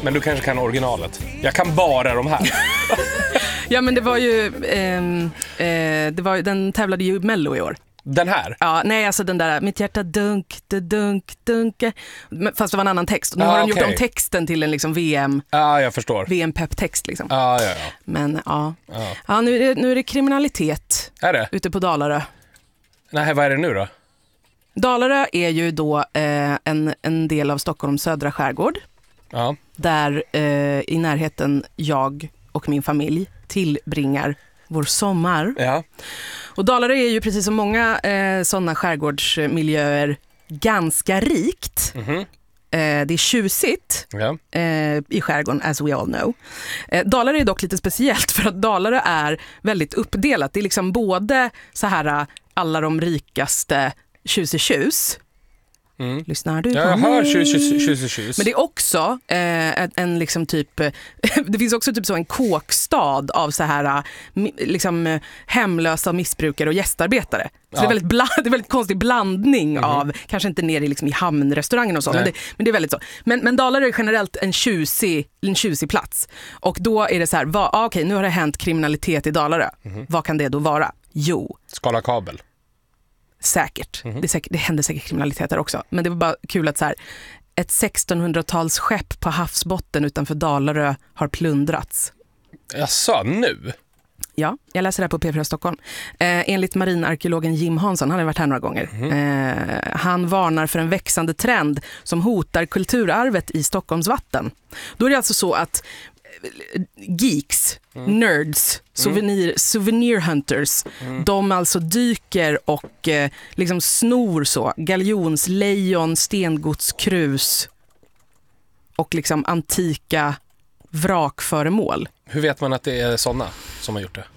Men du kanske kan originalet. Jag kan bara de här. Ja, men det var ju den tävlade ju Mello i år. Den här? Ja, nej, alltså den där mitt hjärta dunk, dunk. Fast det var en annan text. Nu har de gjort om texten till en liksom VM. Ja, jag förstår. VM-pepp-text liksom. Ja. Men ja, nu är det kriminalitet. Är det? Ute på Dalarö. Nej, vad är det nu då? Dalarö är ju då en del av Stockholms södra skärgård. Ja. Där i närheten jag och min familj tillbringar vår sommar. Ja. Och Dalarö är ju precis som många sådana skärgårdsmiljöer ganska rikt. Mm-hmm. Det är tjusigt i skärgården, as we all know. Dalarö är dock lite speciellt för att Dalarö är väldigt uppdelat. Det är liksom både så här alla de rikaste tjus. Mm. Lyssnar du på jag mig? hör tjus. Men det är också en liksom typ det finns också typ så en kåkstad av så här liksom hemlösa missbrukare och gästarbetare. Så det är väldigt konstig blandning av, kanske inte ner i hamnrestaurangen och så, men det är väldigt så. Men Dalarö är generellt en tjusig plats. Och då är det så här, okej, nu har det hänt kriminalitet i Dalarö. Vad kan det då vara? Jo. Skala kabel. Säkert. Det händer säkert kriminalitet där också. Men det var bara kul att så här, ett 1600-tals skepp på havsbotten utanför Dalarö har plundrats. Jaså, nu? Ja, jag läser det här på P4 Stockholm. Enligt marinarkeologen Jim Hansson, han har varit här några gånger. Han varnar för en växande trend som hotar kulturarvet i Stockholms vatten. Då är det alltså så att geeks, nerds, souvenir hunters, de alltså dyker och liksom snor så galjonslejon, stengodskrus och liksom antika vrakföremål. Hur vet man att det är sådana som har gjort det?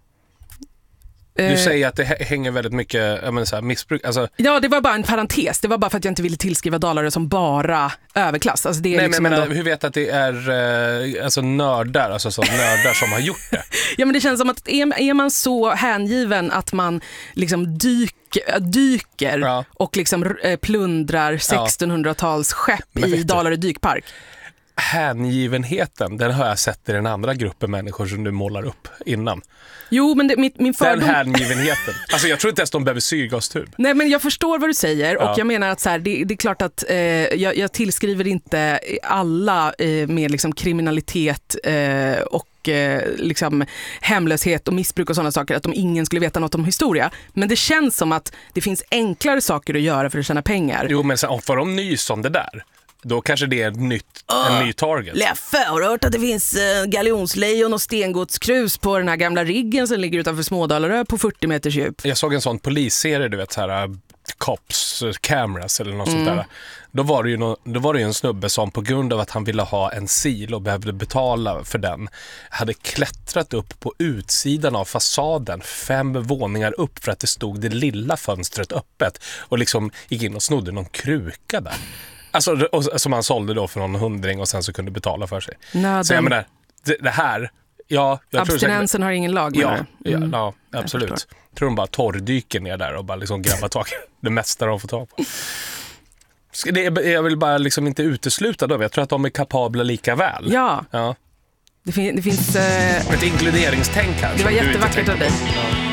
Du säger att det hänger väldigt mycket så här, missbruk. Alltså... Ja, det var bara en parentes. Det var bara för att jag inte ville tillskriva Dalarö som bara överklass. Alltså, det är liksom men hur vet att det är alltså nördar, alltså så nördar som har gjort det? Ja, men det känns som att är man så hängiven att man liksom dyker och liksom plundrar 1600-tals skepp i Dalarö dykpark. Hängivenheten, den har jag sett i den andra gruppen människor som du målar upp innan. Jo, men min fördom... Den hängivenheten. Alltså jag tror inte ens de behöver syrgastub. Nej, men jag förstår vad du säger och jag menar att så här, det är klart att jag tillskriver inte alla med liksom kriminalitet och liksom hemlöshet och missbruk och sådana saker att ingen skulle veta något om historia. Men det känns som att det finns enklare saker att göra för att tjäna pengar. Jo, men sen, får de nys om det där, då kanske det är en ny target. Jag har hört att det finns galjonslejon och stengodskrus på den här gamla riggen som ligger utanför Smådalarö på 40 meters djup. Jag såg en sån polisserie, du vet, så här Cops Cameras eller något sånt där. Då var det ju en snubbe som på grund av att han ville ha en sil och behövde betala för den hade klättrat upp på utsidan av fasaden 5 våningar upp för att det stod det lilla fönstret öppet och liksom gick in och snodde någon kruka där. Alltså, som han sålde då för någon 100 och sen så kunde betala för sig. Nöden. Så jag menar, det här... Ja, abstinensen har ingen lag. Ja, absolut. Jag tror de bara torrdyker ner där och bara liksom grabbar tag det mesta de får tag på. Jag vill bara liksom inte utesluta dem. Jag tror att de är kapabla lika väl. Ja. Det finns... Ett inkluderingstänk här. Det var jättevackert av dig. Ja.